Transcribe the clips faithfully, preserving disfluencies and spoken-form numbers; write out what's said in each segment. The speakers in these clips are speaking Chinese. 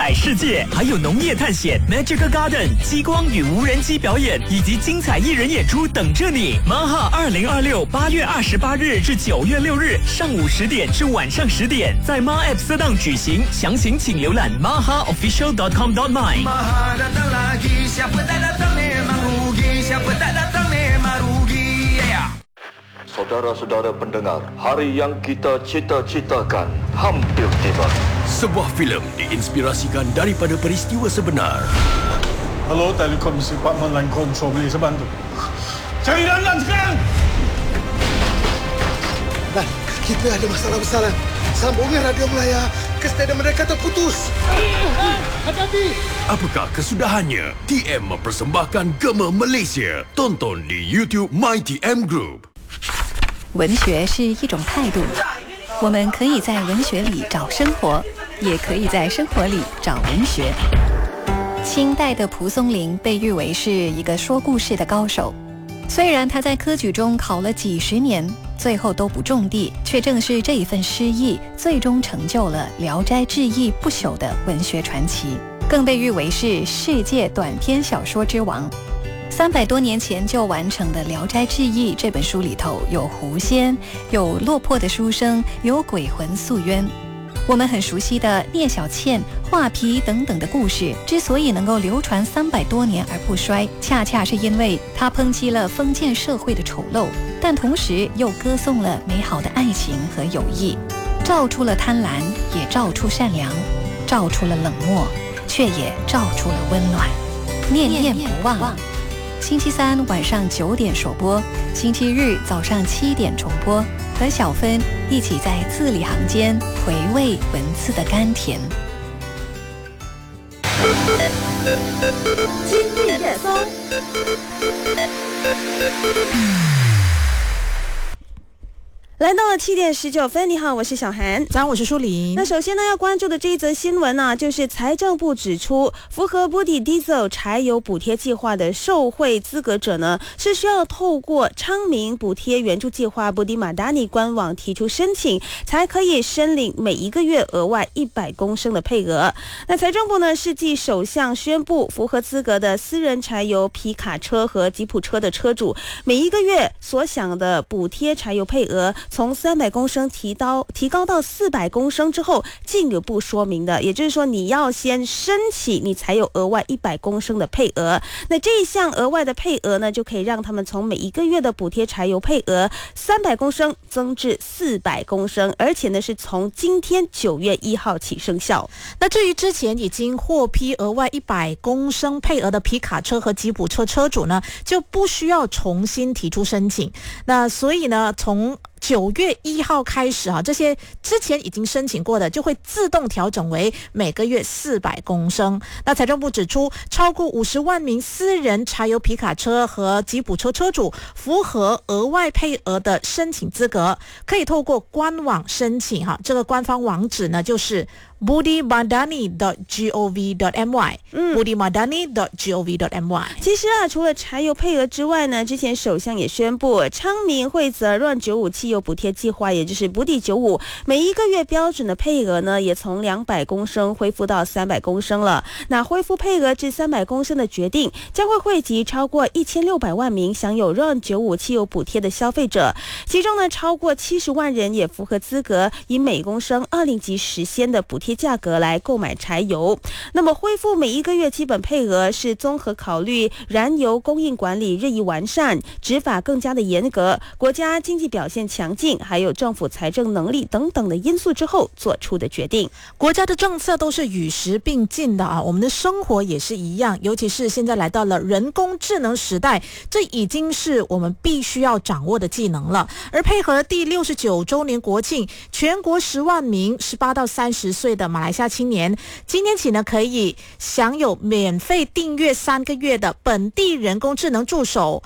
彩世界，还有农业探险 Magical Garden 激光与无人机表演，以及精彩艺人演出等着你。玛哈二零二六八月二十八日至九月六日上午十点至晚上十点，在 M A App Sedang 举行，详情请浏览 maha official dot com dot my。 Maha datang lagi, siapa tak datang memang rugi, siapa tak datang memang rugi. Saudara-saudara pendengar, hari yang kita cita-citakan hampir tiba. Sebuah filem diinspirasikan daripada peristiwa sebenar. Hello, Telekomisi Department Line Control, boleh saya bantu? Cari Lan sekarang! Lan, kita ada masalah besar, Lan. Sambungan radio Melaya ke stadium mereka terputus. Hati-hati! Apakah kesudahannya? T M mempersembahkan Gema Malaysia. Tonton di YouTube My T M Group。 文学是一种态度，我们可以在文学里找生活，也可以在生活里找文学。清代的蒲松龄被誉为是一个说故事的高手，虽然他在科举中考了几十年，最后都不中第，却正是这一份诗意，最终成就了《聊斋志异》不朽的文学传奇，更被誉为是世界短篇小说之王。三百多年前就完成的《聊斋志异》这本书里头，有狐仙，有落魄的书生，有鬼魂诉冤。我们很熟悉的聂小倩、画皮等等的故事，之所以能够流传三百多年而不衰，恰恰是因为它抨击了封建社会的丑陋，但同时又歌颂了美好的爱情和友谊，照出了贪婪，也照出善良，照出了冷漠，却也照出了温暖。念念不忘。星期三晚上九点首播，星期日早上七点重播，和小芬一起在字里行间回味文字的甘甜。 今日热搜。来到了七点十九分，你好，我是小韩。 早上，我是舒琳。 那首先呢，要关注的这一则新闻呢、啊，就是财政部指出，符合 Budi Diesel 柴油补贴计划的受惠资格者呢，是需要透过昌明补贴援助计划 Budi Madani 官网提出申请，才可以申领每一个月额外一百公升的配额。那财政部呢，是继首相宣布，符合资格的私人柴油皮卡车和吉普车的车主，每一个月所享的补贴柴油配额，从三百公升提到提高到四百公升之后，进一步说明的，也就是说你要先申请，你才有额外一百公升的配额。那这一项额外的配额呢，就可以让他们从每一个月的补贴柴油配额三百公升增至四百公升，而且呢是从今天九月一号起生效。 那至于之前已经获批额外一百公升配额的皮卡车和吉普车车主呢，就不需要重新提出申请。那所以呢，从九月一号开始啊，这些之前已经申请过的就会自动调整为每个月四百公升。那财政部指出，超过五十万名私人柴油皮卡车和吉普车车主符合额外配额的申请资格，可以透过官网申请哈。这个官方网址呢就是 budi madani dot gov dot my， 嗯 budi madani dot gov dot my。 其实啊，除了柴油配额之外呢，之前首相也宣布，昌明会责任九五汽油补贴计划，也就是补底九五，每一个月标准的配额呢，也从两百公升恢复到三百公升了。那恢复配额至三百公升的决定，将会惠及超过一千六百万名享有 R O N 九五汽油补贴的消费者，其中呢，超过七十万人也符合资格，以每公升二零级十仙的补贴价格来购买柴油。那么恢复每一个月基本配额是综合考虑燃油供应管理日益完善、执法更加的严格、国家经济表现强劲，还有政府财政能力等等的因素之后做出的决定。 国家的政策都是与时并进的啊，我们的生活也是一样，尤其是现在来到了人工智能时代，这已经是我们必须要掌握的技能了。而配合第六十九周年国庆，全国十万名十八到三十岁的马来西亚青年，今天起呢可以享有免费订阅三个月的本地人工智能助手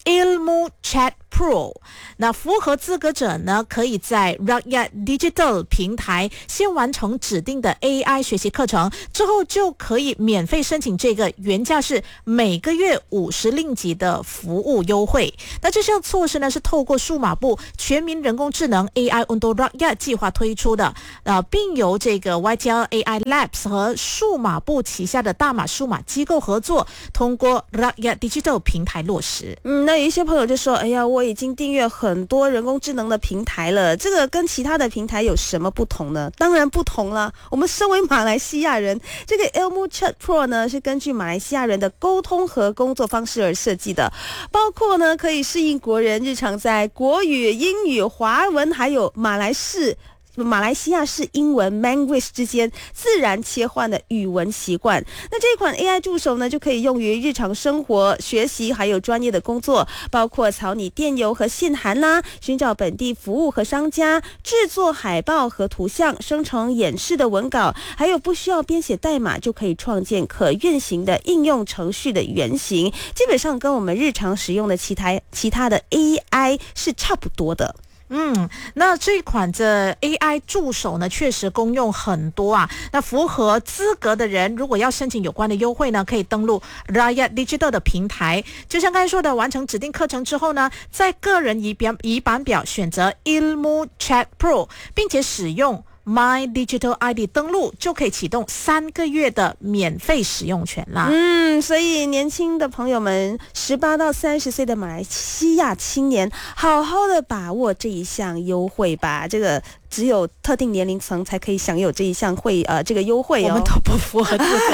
Ilmu Chat Pro。 那符合资格者呢，可以在 Rakyat Digital 平台先完成指定的 A I 学习课程，之后就可以免费申请这个原价是每个月五十令吉的服务优惠。那这项措施呢，是透过数码部全民人工智能 A I Untuk Rakyat 计划推出的，呃，并由这个 Y T L A I Labs 和数码部旗下的大马数码机构合作，通过 Rakyat Digital 平台落实。 嗯，那有一些朋友就说，哎呀，我已经订阅很多人工智能的平台了，这个跟其他的平台有什么不同呢？当然不同了。我们身为马来西亚人，这个 Ilmu Chat Pro 呢是根据马来西亚人的沟通和工作方式而设计的，包括呢可以适应国人日常在国语、英语、华文还有马来式马来西亚式英文 Manglish 之间自然切换的语文习惯。那这款 A I 助手呢，就可以用于日常生活、学习还有专业的工作，包括草拟电邮和信函啦，寻找本地服务和商家，制作海报和图像，生成演示的文稿，还有不需要编写代码就可以创建可运行的应用程序的原型，基本上跟我们日常使用的其他其他的 A I 是差不多的。 嗯，那这款这 A I 助手呢，确实功用很多啊。那符合资格的人，如果要申请有关的优惠呢，可以登录 Rakyat Digital 的平台。就像刚才说的，完成指定课程之后呢，在个人仪表仪板表选择 Ilmu Chat Pro， 并且使用My Digital I D 登录，就可以启动三个月的免费使用权啦。 嗯，所以年轻的朋友们，十八到三十岁的马来西亚青年，好好的把握这一项优惠吧。这个只有特定年龄层才可以享有这一项会呃这个优惠哦， 我们都不符合资格。